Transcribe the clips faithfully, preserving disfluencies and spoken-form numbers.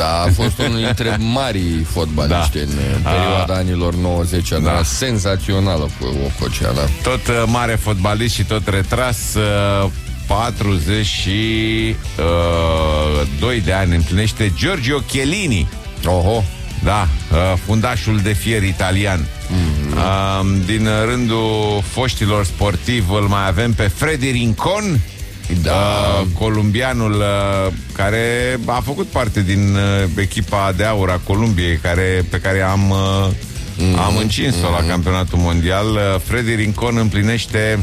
A fost unul dintre marii fotbaliști da. în perioada a... anilor nouăzeci. Da. Senzațională Ococea, da. Tot uh, mare fotbalist și tot retras, uh, patruzeci și doi de ani împlinește Giorgio Chiellini. Oho. Da, uh, fundașul de fier italian. Mm-hmm. uh, Din rândul foștilor sportivi îl mai avem pe Freddy Rincon, da. uh, columbianul uh, care a făcut parte din uh, echipa de aur a Columbiei, care, pe care am, uh, mm-hmm. am încins-o mm-hmm. la campionatul mondial. uh, Freddy Rincon împlinește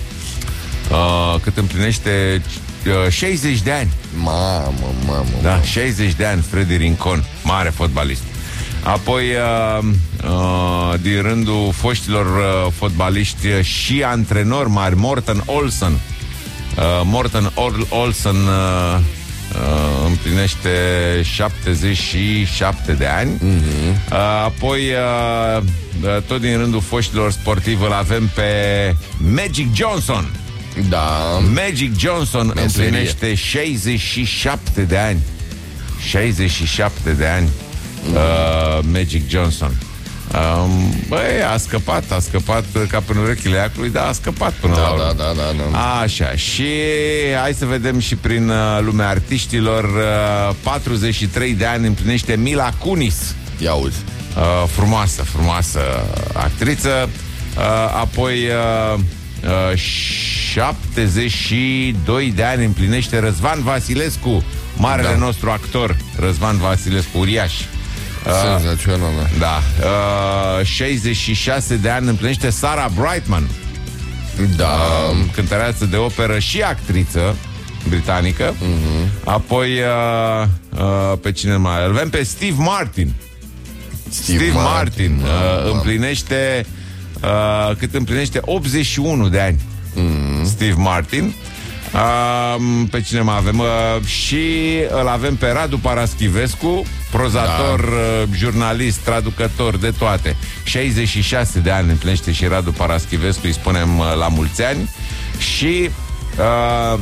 uh, cât împlinește uh, șaizeci de ani. Mamă, mamă, da, mamă. șaizeci de ani, Freddy Rincon, mare fotbalist. Apoi, uh, uh, din rândul foștilor uh, fotbaliști și antrenori mari, Morten Olsen. Uh, Morten Olsen uh, uh, împlinește șaptezeci și șapte de ani. Uh-huh. uh, Apoi, uh, tot din rândul foștilor sportivi îl avem pe Magic Johnson. Da. Magic Johnson Meserie. împlinește șaizeci și șapte de ani. șaizeci și șapte de ani. Uh, Magic Johnson. Um, băi, a scăpat, a scăpat ca până urechile acului, dar a scăpat până da, la urmă. Da, da, da, da. Așa, și hai să vedem și prin uh, lumea artiștilor. uh, patruzeci și trei de ani împlinește Mila Kunis. Ia uzi. Uh, frumoasă, frumoasă actriță. uh, Apoi uh, uh, șaptezeci și doi de ani împlinește Răzvan Vasilescu, marele da. nostru actor, Răzvan Vasilescu, uriaș. Senzațional, uh, da. uh, șaizeci și șase de ani împlinește Sarah Brightman. Da. uh, Cântăreață de operă și actriță britanică. uh-huh. Apoi uh, uh, pe cine mai avem? Pe Steve Martin. Steve, Steve Martin, Martin uh, împlinește uh, cât împlinește optzeci și unu de ani. uh-huh. Steve Martin. Uh, pe cine mai avem? Uh, și îl avem pe Radu Paraschivescu, prozator, da. uh, jurnalist, traducător, de toate. șaizeci și șase de ani împlinește și Radu Paraschivescu, îi spunem uh, la mulți ani. Și uh,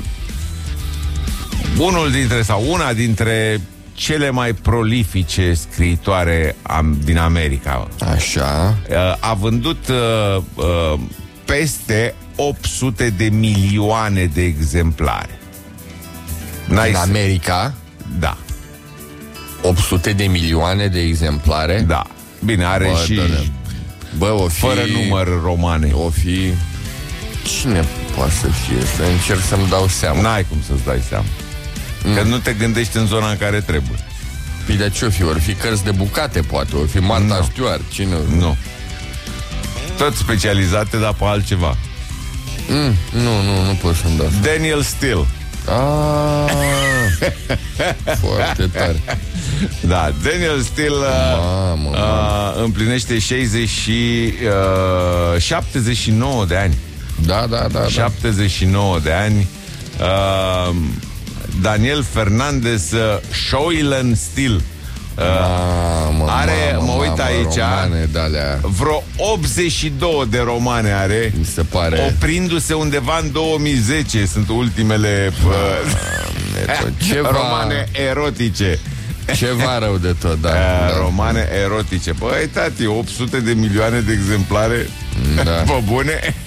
unul dintre, sau una dintre cele mai prolifice scriitoare am, din America. Așa. Uh, a vândut uh, uh, peste opt sute de milioane de exemplare. N-ai în America? Da. opt sute de milioane de exemplare? Da. Bine, are bă, și dă-ne. Bă, o fi... fără număr romane. O fi... Cine poate să fie? Să încerc să-mi dau seama. N-ai cum să-ți dai seama. Mm. Că nu te gândești în zona în care trebuie. Păi de ce o fi? Or fi cărți de bucate, poate. O fi Martha no. Stewart. Cine? Nu. Tot specializate, dar pe altceva. Mm, nu, nu, nu pot să-mi dau. Daniel Steele. Ah, foarte tare. Da, Daniel Steele mamă, mamă. Uh, împlinește șaizeci și șaptezeci și nouă de ani. Da, da, da, șaptezeci și nouă de ani. uh, Daniel Fernandez Shoylen Steele. Uh, mamă, are, mamă, mă uit mamă, aici, romane, vreo optzeci și doi de romane are. Mi se pare. Oprindu-se undeva în două mii zece. Sunt ultimele uh, ceva... romane erotice. Ceva rău de tot, da, uh, da. Romane erotice. Băi, tati, opt sute de milioane de exemplare. Da. Pe bune.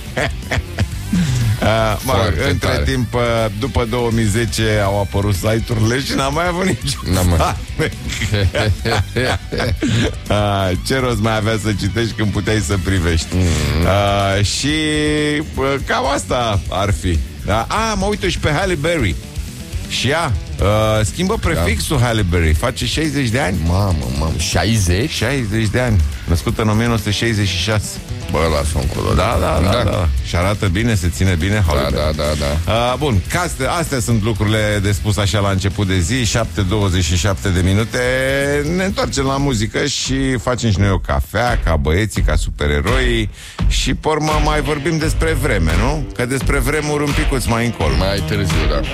Uh, mă rog, între tare. timp, uh, după două mii zece au apărut site-urile și n-am mai avut nici mai... uh, ce rost mai avea să citești când puteai să privești. mm-hmm. uh, Și uh, cam asta ar fi. uh, A, mă uit și pe Halle Berry. Și ea uh, schimbă prefixul, da. Halle Berry. Face șaizeci de ani. Mamă, mamă, șaizeci? șaizeci de ani. Născută în o mie nouă sute șaizeci și șase. Bă, lasă un culo. Da, da, da, da, da. Și arată bine, se ține bine. Da, da, da, da. Uh, Bun, că astea, astea sunt lucrurile de spus așa la început de zi. Șapte douăzeci și șapte de minute. Ne întoarcem la muzică și facem și noi o cafea, ca băieții, ca supereroi. Și pe urmă mai vorbim despre vreme, nu? Că despre vremuri un picuț mai încolo. Mai târziu, da.